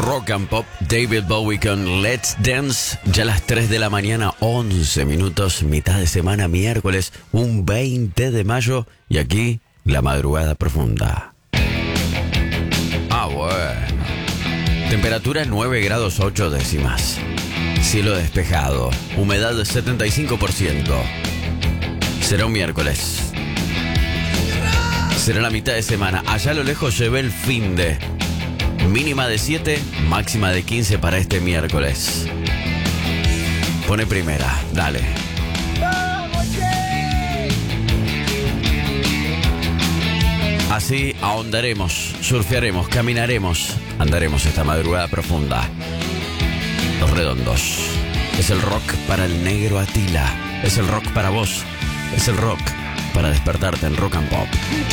Rock and Pop, David Bowie con Let's Dance. Ya a las 3 de la mañana, 11 minutos, mitad de semana, miércoles, un 20 de mayo. Y aquí, la madrugada profunda. Ah, bueno. Temperatura 9 grados 8 décimas. Cielo despejado. Humedad 75%. Será un miércoles. Será la mitad de semana. Allá a lo lejos se ve el finde. Mínima de 7, máxima de 15 para este miércoles. Pone primera, dale. Así ahondaremos, surfearemos, caminaremos, andaremos esta madrugada profunda. Los Redondos. Es el rock para el negro Atila. Es el rock para vos. Es el rock para despertarte en Rock and Pop.